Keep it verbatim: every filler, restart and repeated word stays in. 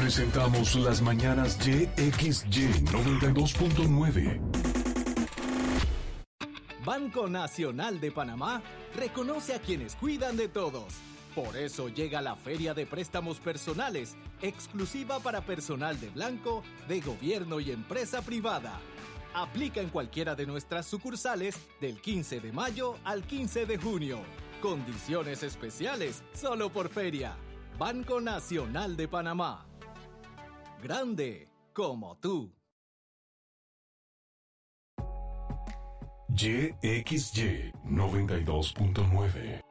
Presentamos las mañanas Y X Y noventa y dos punto nueve. Banco Nacional de Panamá reconoce a quienes cuidan de todos. Por eso llega la Feria de Préstamos Personales, exclusiva para personal de Blanco, de gobierno y empresa privada. Aplica en cualquiera de nuestras sucursales del quince de mayo al quince de junio. Condiciones especiales solo por feria. Banco Nacional de Panamá. Grande como tú. Y X Y noventa y dos punto nueve.